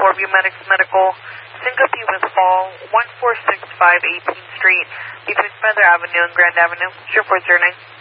Moreview Medical, Syncope with Fall, 1465 18th Street, between Feather Avenue and Grand Avenue. 0409.